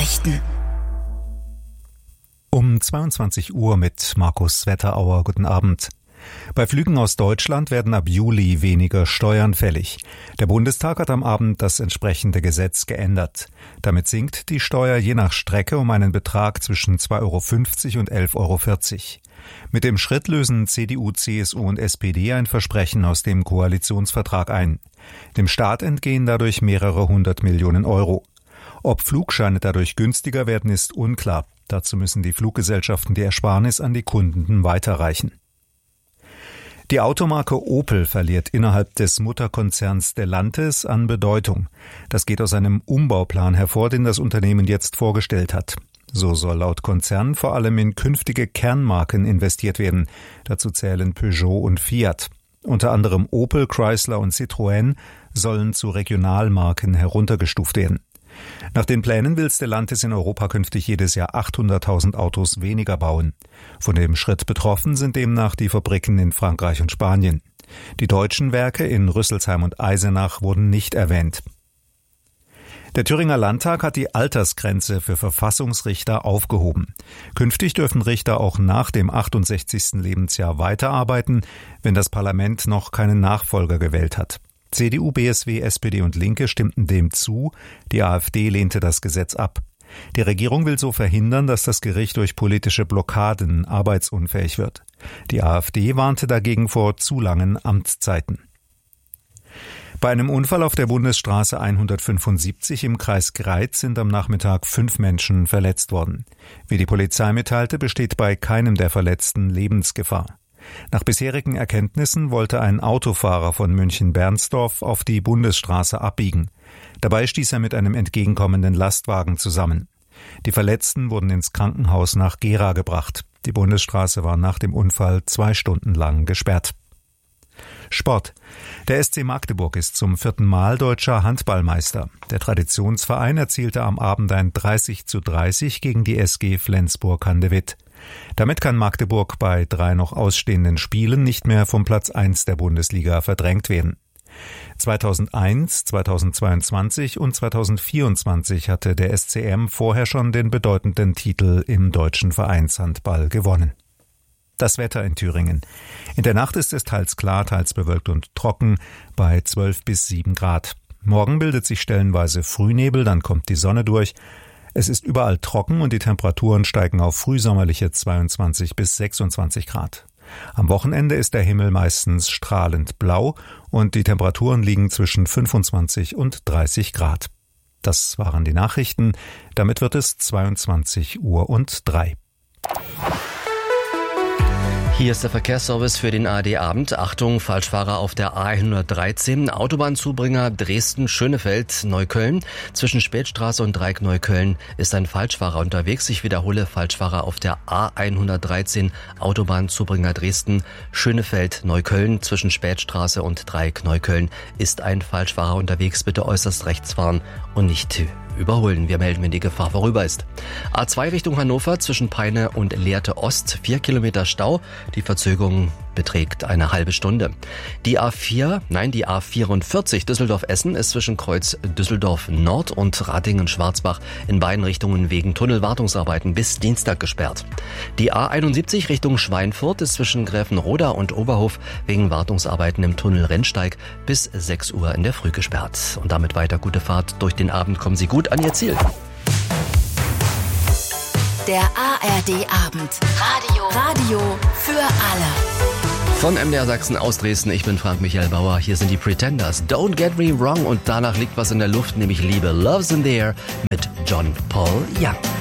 Nachrichten. Um 22 Uhr mit Markus Wetterauer. Guten Abend. Bei Flügen aus Deutschland werden ab Juli weniger Steuern fällig. Der Bundestag hat am Abend das entsprechende Gesetz geändert. Damit sinkt die Steuer je nach Strecke um einen Betrag zwischen 2,50 € und 11,40 €. Mit dem Schritt lösen CDU, CSU und SPD ein Versprechen aus dem Koalitionsvertrag ein. Dem Staat entgehen dadurch mehrere 100 Millionen Euro. Ob Flugscheine dadurch günstiger werden, ist unklar. Dazu müssen die Fluggesellschaften die Ersparnis an die Kunden weiterreichen. Die Automarke Opel verliert innerhalb des Mutterkonzerns Stellantis an Bedeutung. Das geht aus einem Umbauplan hervor, den das Unternehmen jetzt vorgestellt hat. So soll laut Konzern vor allem in künftige Kernmarken investiert werden. Dazu zählen Peugeot und Fiat. Unter anderem Opel, Chrysler und Citroën sollen zu Regionalmarken heruntergestuft werden. Nach den Plänen will Stellantis in Europa künftig jedes Jahr 800.000 Autos weniger bauen. Von dem Schritt betroffen sind demnach die Fabriken in Frankreich und Spanien. Die deutschen Werke in Rüsselsheim und Eisenach wurden nicht erwähnt. Der Thüringer Landtag hat die Altersgrenze für Verfassungsrichter aufgehoben. Künftig dürfen Richter auch nach dem 68. Lebensjahr weiterarbeiten, wenn das Parlament noch keinen Nachfolger gewählt hat. CDU, BSW, SPD und Linke stimmten dem zu, die AfD lehnte das Gesetz ab. Die Regierung will so verhindern, dass das Gericht durch politische Blockaden arbeitsunfähig wird. Die AfD warnte dagegen vor zu langen Amtszeiten. Bei einem Unfall auf der Bundesstraße 175 im Kreis Greiz sind am Nachmittag 5 Menschen verletzt worden. Wie die Polizei mitteilte, besteht bei keinem der Verletzten Lebensgefahr. Nach bisherigen Erkenntnissen wollte ein Autofahrer von München-Bernsdorf auf die Bundesstraße abbiegen. Dabei stieß er mit einem entgegenkommenden Lastwagen zusammen. Die Verletzten wurden ins Krankenhaus nach Gera gebracht. Die Bundesstraße war nach dem Unfall 2 Stunden lang gesperrt. Sport. Der SC Magdeburg ist zum 4. Mal deutscher Handballmeister. Der Traditionsverein erzielte am Abend ein 30:30 gegen die SG Flensburg-Handewitt. Damit kann Magdeburg bei 3 noch ausstehenden Spielen nicht mehr vom Platz 1 der Bundesliga verdrängt werden. 2001, 2022 und 2024 hatte der SCM vorher schon den bedeutenden Titel im deutschen Vereinshandball gewonnen. Das Wetter in Thüringen. In der Nacht ist es teils klar, teils bewölkt und trocken bei 12 bis 7 Grad. Morgen bildet sich stellenweise Frühnebel, dann kommt die Sonne durch. Es ist überall trocken und die Temperaturen steigen auf frühsommerliche 22 bis 26 Grad. Am Wochenende ist der Himmel meistens strahlend blau und die Temperaturen liegen zwischen 25 und 30 Grad. Das waren die Nachrichten. Damit wird es 22:03 Uhr. Hier ist der Verkehrsservice für den ARD-Abend. Achtung, Falschfahrer auf der A113, Autobahnzubringer Dresden-Schönefeld-Neukölln. Zwischen Spätstraße und Dreieck Neukölln ist ein Falschfahrer unterwegs. Ich wiederhole, Falschfahrer auf der A113, Autobahnzubringer Dresden-Schönefeld-Neukölln. Zwischen Spätstraße und Dreieck Neukölln ist ein Falschfahrer unterwegs. Bitte äußerst rechts fahren und nicht überholen. Wir melden, wenn die Gefahr vorüber ist. A2 Richtung Hannover zwischen Peine und Lehrte Ost, 4 Kilometer Stau. Die Verzögerung beträgt eine halbe Stunde. Die A44 Düsseldorf-Essen ist zwischen Kreuz Düsseldorf Nord und Ratingen-Schwarzbach in beiden Richtungen wegen Tunnelwartungsarbeiten bis Dienstag gesperrt. Die A71 Richtung Schweinfurt ist zwischen Gräfenroda und Oberhof wegen Wartungsarbeiten im Tunnel Rennsteig bis 6 Uhr in der Früh gesperrt. Und damit weiter gute Fahrt. Durch den Abend kommen Sie gut an Ihr Ziel. Der ARD-Abend. Radio für alle. Von MDR Sachsen aus Dresden, ich bin Frank-Michael Bauer. Hier sind die Pretenders. Don't Get Me Wrong. Und danach liegt was in der Luft, nämlich Liebe. Love's in the Air mit John Paul Young.